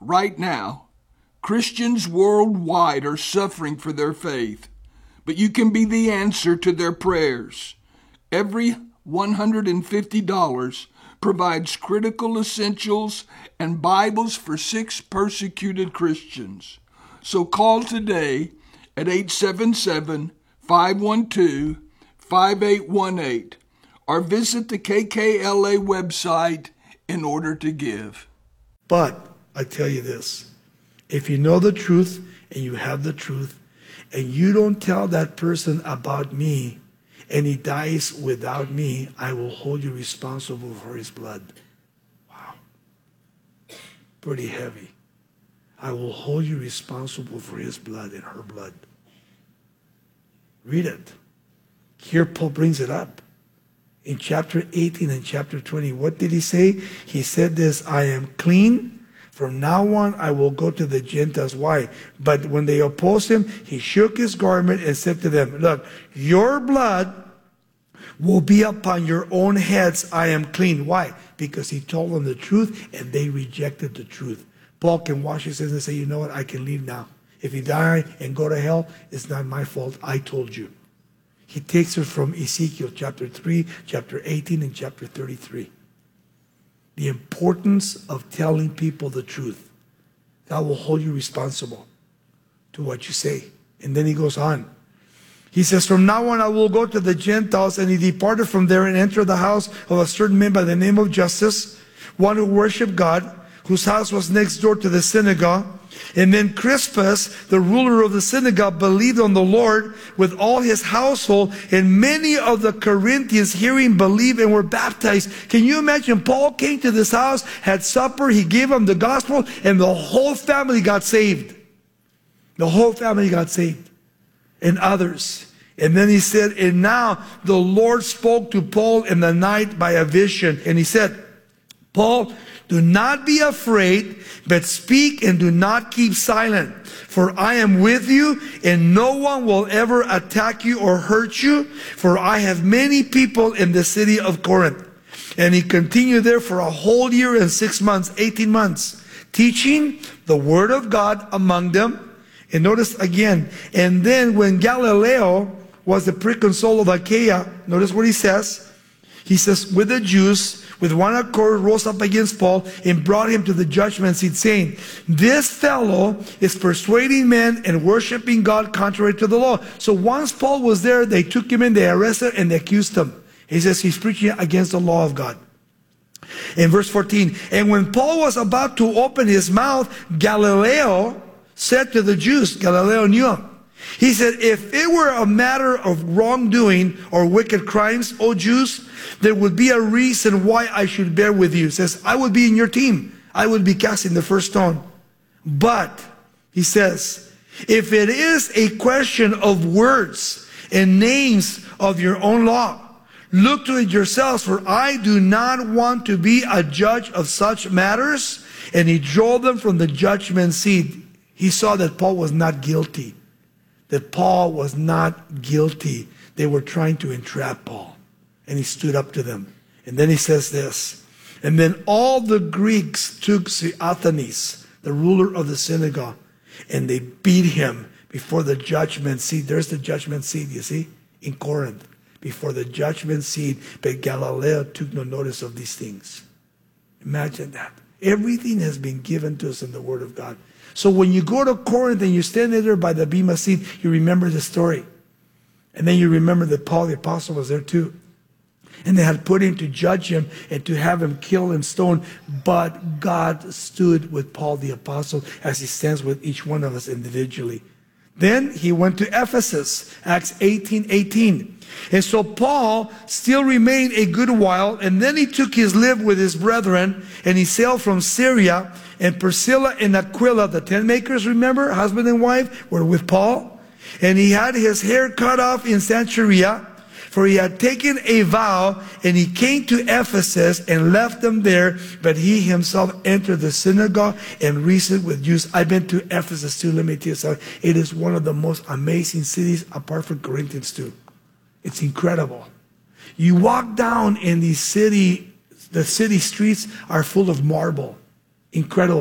Right now, Christians worldwide are suffering for their faith, but you can be the answer to their prayers. Every $150 provides critical essentials and Bibles for 6 persecuted Christians. So call today at 877-512-5818 or visit the KKLA website in order to give. But I tell you this, if you know the truth and you have the truth and you don't tell that person about me and he dies without me, I will hold you responsible for his blood. Wow. Pretty heavy. I will hold you responsible for his blood and her blood. Read it. Here Paul brings it up. In chapter 18 and chapter 20, what did he say? He said this, I am clean. From now on, I will go to the Gentiles. Why? But when they opposed him, he shook his garment and said to them, look, your blood will be upon your own heads. I am clean. Why? Because he told them the truth and they rejected the truth. Paul can wash his hands and say, you know what? I can leave now. If you die and go to hell, it's not my fault. I told you. He takes it from Ezekiel chapter 3, chapter 18, and chapter 33. The importance of telling people the truth. God will hold you responsible to what you say. And then he goes on. He says, from now on I will go to the Gentiles. And he departed from there and entered the house of a certain man by the name of Justus, one who worshiped God, whose house was next door to the synagogue. And then Crispus, the ruler of the synagogue, believed on the Lord with all his household. And many of the Corinthians hearing believed and were baptized. Can you imagine? Paul came to this house, had supper, he gave them the gospel, and the whole family got saved. The whole family got saved. And others. And then he said, and now the Lord spoke to Paul in the night by a vision. And he said, Paul, do not be afraid, but speak and do not keep silent. For I am with you, and no one will ever attack you or hurt you. For I have many people in the city of Corinth. And he continued there for a whole year and 6 months, 18 months, teaching the word of God among them. And notice again, and then when Galileo was the proconsul of Achaia, notice what he says. He says, with the Jews, with one accord, rose up against Paul and brought him to the judgment seat, saying, this fellow is persuading men and worshiping God contrary to the law. So once Paul was there, they took him in, they arrested, and they accused him. He says he's preaching against the law of God. In verse 14, and when Paul was about to open his mouth, Galileo said to the Jews, Galileo knew him. He said, if it were a matter of wrongdoing or wicked crimes, O Jews, there would be a reason why I should bear with you. He says, I would be in your team. I would be casting the first stone. But, he says, if it is a question of words and names of your own law, look to it yourselves, for I do not want to be a judge of such matters. And he drove them from the judgment seat. He saw that Paul was not guilty. That Paul was not guilty. They were trying to entrap Paul. And he stood up to them. And then he says this. And then all the Greeks took Sosthenes, the ruler of the synagogue, and they beat him before the judgment seat. There's the judgment seat, you see, in Corinth. Before the judgment seat. But Galileo took no notice of these things. Imagine that. Everything has been given to us in the Word of God. So when you go to Corinth and you stand there by the Bema seat, you remember the story. And then you remember that Paul the apostle was there too. And they had put him to judge him and to have him killed and stoned. But God stood with Paul the apostle as he stands with each one of us individually. Then he went to Ephesus, Acts 18:18. And so Paul still remained a good while, and then he took his leave with his brethren, and he sailed from Syria, and Priscilla and Aquila, the tent makers, remember, husband and wife, were with Paul. And he had his hair cut off in Caesarea, for he had taken a vow, and he came to Ephesus and left them there, but he himself entered the synagogue and reasoned with Jews. I've been to Ephesus too, let me tell you something. It is one of the most amazing cities apart from Corinthians too. It's incredible. You walk down in the city streets are full of marble. Incredible.